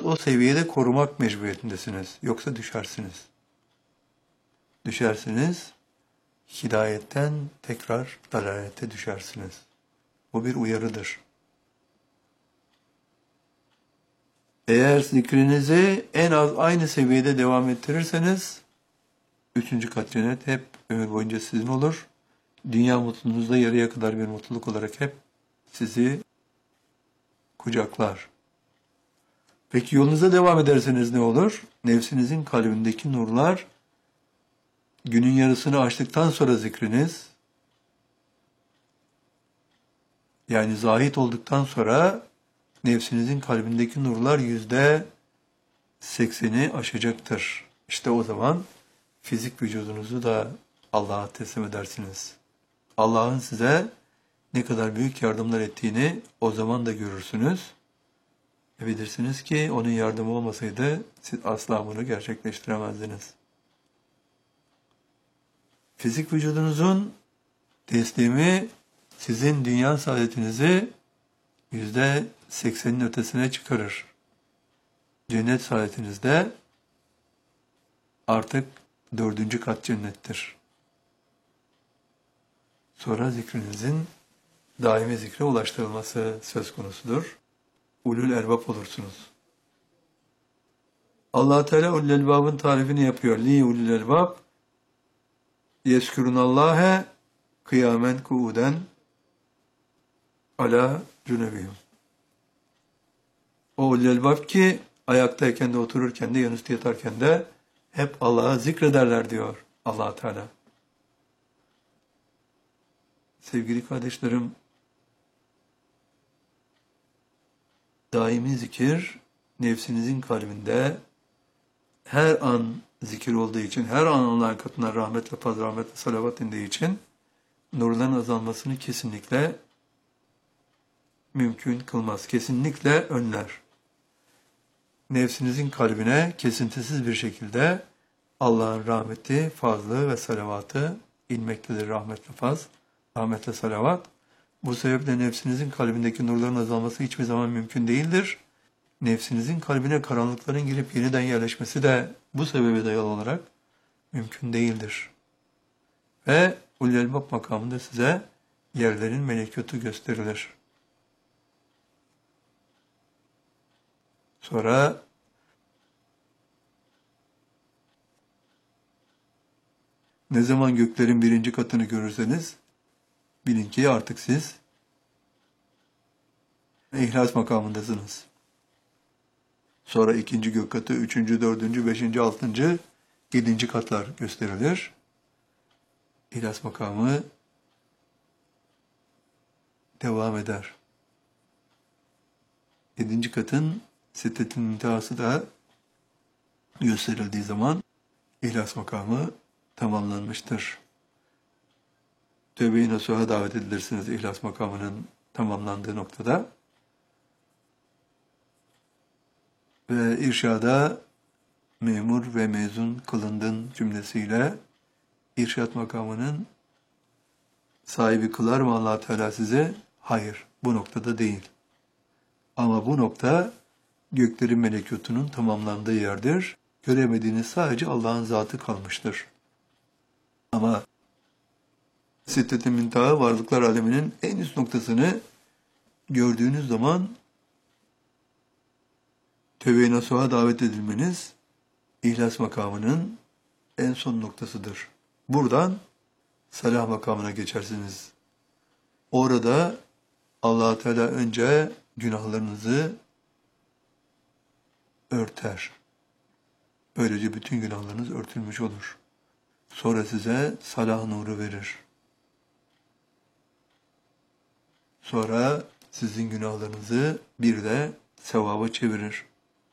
Fakat o seviyede korumak mecburiyetindesiniz. Yoksa düşersiniz. Düşersiniz, hidayetten tekrar dalalete düşersiniz. Bu bir uyarıdır. Eğer zikrinizi en az aynı seviyede devam ettirirseniz, 3. kat cennet hep ömür boyunca sizin olur. Dünya mutluluğunuzda yarıya kadar bir mutluluk olarak hep sizi kucaklar. Peki yolunuza devam ederseniz ne olur? Nefsinizin kalbindeki nurlar, günün yarısını açtıktan sonra zikriniz, yani zahit olduktan sonra nefsinizin kalbindeki nurlar %80'i aşacaktır. İşte o zaman fizik vücudunuzu da Allah'a teslim edersiniz. Allah'ın size ne kadar büyük yardımlar ettiğini o zaman da görürsünüz. Bilirsiniz ki onun yardımı olmasaydı siz asla bunu gerçekleştiremezdiniz. Fizik vücudunuzun teslimi sizin dünya saadetinizi %80'in ötesine çıkarır. Cennet saadetinizde artık 4. kat cennettir. Sonra zikrinizin daimi zikre ulaştırılması söz konusudur. Ulul erbab olursunuz. Allah Teala ulul erbabın tarifini yapıyor. Li ulul erbab yeskürunallâhe kıyamen kuuden ala cünebihim. O ulul erbab ki ayaktayken de otururken de yanüstü yatarken de hep Allah'ı zikrederler diyor Allah Teala. Sevgili kardeşlerim, daimi zikir nefsinizin kalbinde her an zikir olduğu için, her an Allah'ın katına rahmetle, fazl, rahmetle, salavat indiği için nurların azalmasını kesinlikle mümkün kılmaz. Kesinlikle önler. Nefsinizin kalbine kesintisiz bir şekilde Allah'ın rahmeti, fazlı ve salavatı inmektedir. Rahmetle fazl, rahmetle salavat. Bu sebeple nefsinizin kalbindeki nurların azalması hiçbir zaman mümkün değildir. Nefsinizin kalbine karanlıkların girip yeniden yerleşmesi de bu sebebe dayalı olarak mümkün değildir. Ve ulul elbab makamında size yerlerin melekutu gösterilir. Sonra ne zaman göklerin 1. katını görürseniz bilin ki artık siz İhlas makamındasınız. Sonra 2. gök katı, 3., 4., 5., 6., 7. katlar gösterilir. İhlas makamı devam eder. 7. katın Siddetin müntehası da gösterildiği zaman İhlas makamı tamamlanmıştır. Tövbe-i nasuha davet edilirsiniz İhlas makamının tamamlandığı noktada. Ve irşada memur ve mezun kılındın cümlesiyle irşat makamının sahibi kılar mı Allah Teala size? Hayır, bu noktada değil. Ama bu nokta göklerin melekutunun tamamlandığı yerdir. Göremediğiniz sadece Allah'ın zatı kalmıştır. Ama Siddet-i Münteha varlıklar aleminin en üst noktasını gördüğünüz zaman Tevbe-i Nasuh'a davet edilmeniz İhlas makamının en son noktasıdır. Buradan salah makamına geçersiniz. Orada Allah Teala önce günahlarınızı örter. Böylece bütün günahlarınız örtülmüş olur. Sonra size salah nuru verir. Sonra sizin günahlarınızı bir de sevaba çevirir.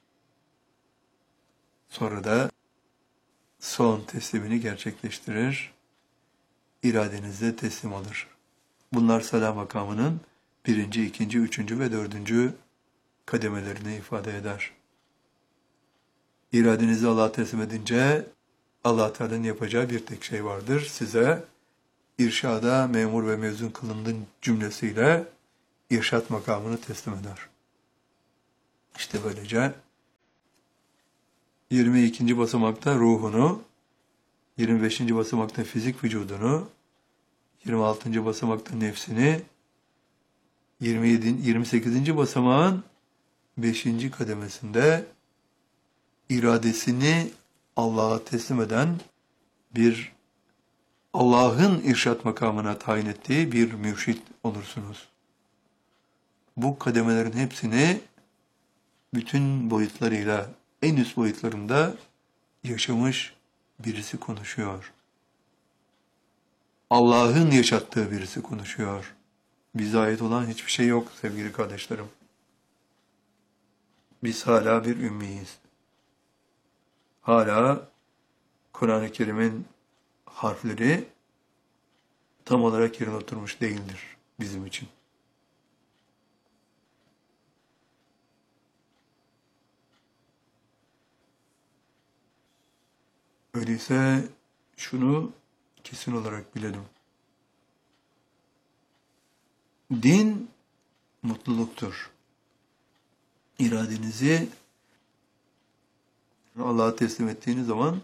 Sonra da son teslimini gerçekleştirir. İradenizde teslim olur. Bunlar salah makamının 1., 2., 3. ve 4. kademelerini ifade eder. İradenizi Allah'a teslim edince Allah Teala'nın yapacağı bir tek şey vardır. Size irşada memur ve mezun kılındın cümlesiyle irşat makamını teslim eder. İşte böylece 22. basamakta ruhunu, 25. basamakta fizik vücudunu, 26. basamakta nefsini, 28. basamağın 5. kademesinde iradesini Allah'a teslim eden bir Allah'ın irşat makamına tayin ettiği bir mürşit olursunuz. Bu kademelerin hepsini bütün boyutlarıyla en üst boyutlarında yaşamış birisi konuşuyor. Allah'ın yaşattığı birisi konuşuyor. Bize ait olan hiçbir şey yok sevgili kardeşlerim. Biz hala bir ümmiyiz. Hala Kur'an-ı Kerim'in harfleri tam olarak yerine oturmuş değildir bizim için. Öyleyse şunu kesin olarak bilelim. Din mutluluktur. İradenizi Allah'a teslim ettiğiniz zaman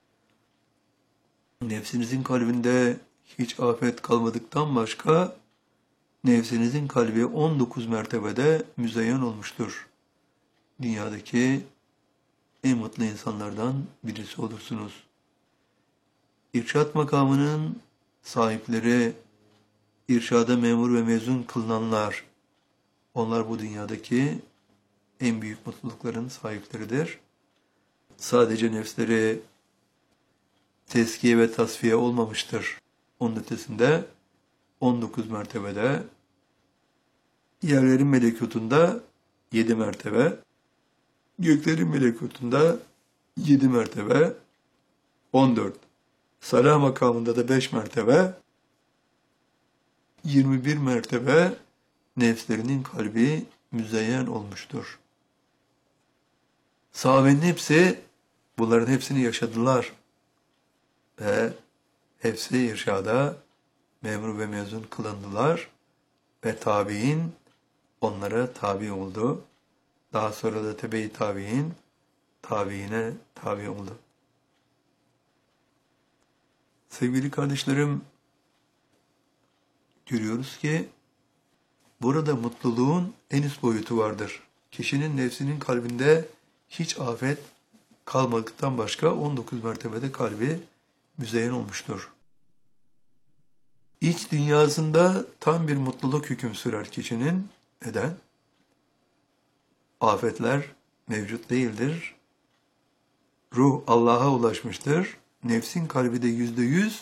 nefsinizin kalbinde hiç afet kalmadıktan başka nefsinizin kalbi 19 mertebede müzeyyen olmuştur. Dünyadaki en mutlu insanlardan birisi olursunuz. İrşad makamının sahipleri, irşada memur ve mezun kılınanlar, onlar bu dünyadaki en büyük mutlulukların sahipleridir. Sadece nefsleri tezkiye ve tasfiye olmamıştır. Onun ötesinde 19 mertebede, yerlerin melekutunda 7 mertebe, göklerin melekutunda 7 mertebe, 14. Salah makamında da 5 mertebe, 21 mertebe nefslerinin kalbi müzeyyen olmuştur. Sahabenin hepsi bunların hepsini yaşadılar ve hepsi irşada memur ve mezun kılındılar ve tabi'in onlara tabi oldu. Daha sonra da tebe-i tabi'in tabi'ine tabi oldu. Sevgili kardeşlerim, görüyoruz ki burada mutluluğun en üst boyutu vardır. Kişinin nefsinin kalbinde hiç afet kalmadıktan başka 19 mertebede kalbi müzeyyen olmuştur. İç dünyasında tam bir mutluluk hüküm sürer kişinin. Neden? Afetler mevcut değildir. Ruh Allah'a ulaşmıştır. Nefsin kalbi de %100,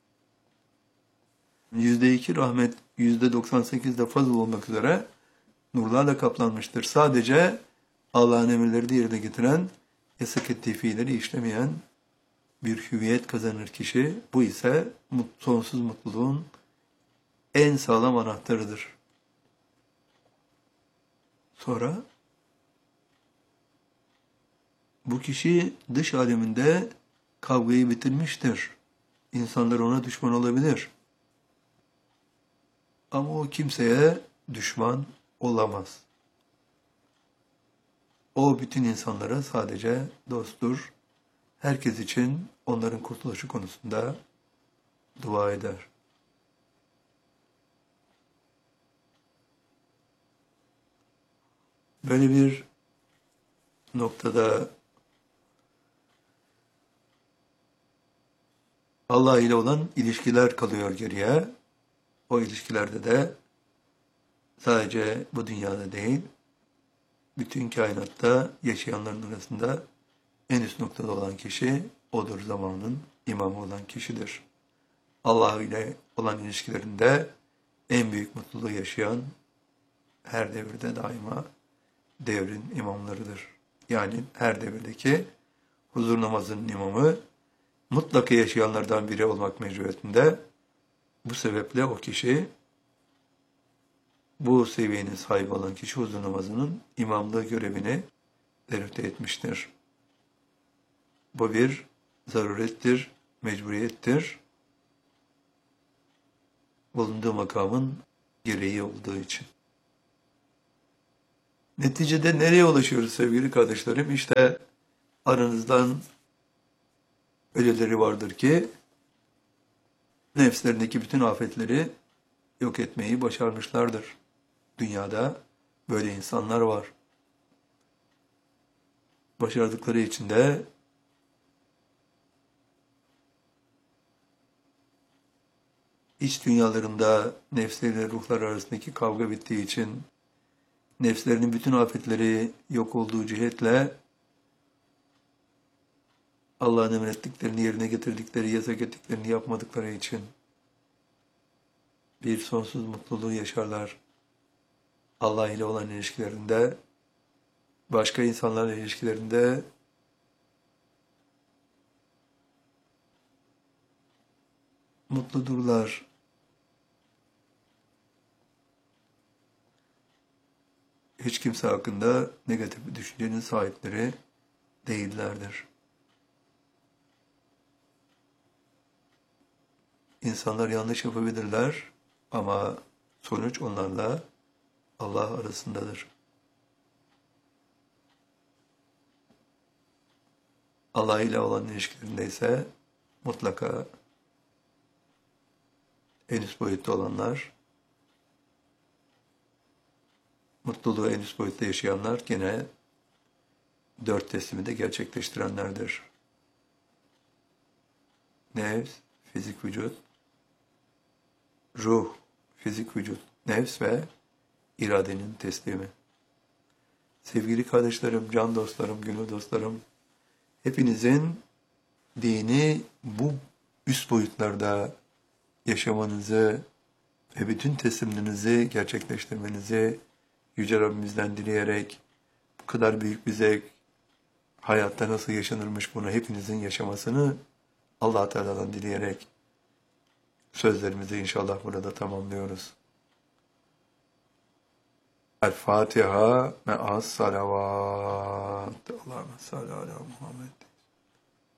%2 rahmet, %98 de fazıl olmak üzere nurlarla kaplanmıştır. Sadece Allah'ın emirleri de yerine getiren, yasak ettiği fiilleri işlemeyen bir hüviyet kazanır kişi. Bu ise sonsuz mutluluğun en sağlam anahtarıdır. Sonra bu kişi dış aleminde kavgayı bitirmiştir. İnsanlar ona düşman olabilir. Ama o kimseye düşman olamaz. O bütün insanlara sadece dosttur. Herkes için onların kurtuluşu konusunda dua eder. Böyle bir noktada Allah ile olan ilişkiler kalıyor geriye. O ilişkilerde de sadece bu dünyada değil, bütün kainatta yaşayanların arasında en üst noktada olan kişi odur, zamanın imamı olan kişidir. Allah ile olan ilişkilerinde en büyük mutluluğu yaşayan her devirde daima devrin imamlarıdır. Yani her devirdeki huzur namazının imamı mutlaka yaşayanlardan biri olmak mecburiyetinde. Bu sebeple o kişi, bu seviyenin sahibi olan kişi huzur namazının imamlığı görevini devrede etmiştir. Bu bir zarurettir, mecburiyettir. Bulunduğu makamın gereği olduğu için. Neticede nereye ulaşıyoruz sevgili kardeşlerim? İşte Aranızdan öyleleri vardır ki nefslerindeki bütün afetleri yok etmeyi başarmışlardır. Dünyada böyle insanlar var. Başardıkları için de iç dünyalarında nefsleriyle ruhlar arasındaki kavga bittiği için nefslerinin bütün afetleri yok olduğu cihetle Allah'ın emrettiklerini yerine getirdikleri, yasak ettiklerini yapmadıkları için bir sonsuz mutluluğu yaşarlar. Allah ile olan ilişkilerinde, başka insanlarla ilişkilerinde mutludurlar. Hiç kimse hakkında negatif bir düşüncenin sahipleri değillerdir. İnsanlar yanlış yapabilirler ama sonuç onlarla Allah arasındadır. Allah ile olan ilişkilerinde ise mutlaka en üst boyutta olanlar, mutluluğu en üst boyutta yaşayanlar gene dört teslimi de gerçekleştirenlerdir. Nefs, fizik vücut, ruh, fizik vücut, nefs ve iradenin teslimi. Sevgili kardeşlerim, can dostlarım, gönül dostlarım, hepinizin dini bu üst boyutlarda yaşamanızı ve bütün teslimlerinizi gerçekleştirmenizi Yüce Rabbimizden dileyerek bu kadar büyük bir zevk, hayatta nasıl yaşanırmış bunu hepinizin yaşamasını Allah Teala'dan dileyerek sözlerimizi inşallah burada tamamlıyoruz. El-Fatiha me'as salavat. Allahümme salli ala Muhammed.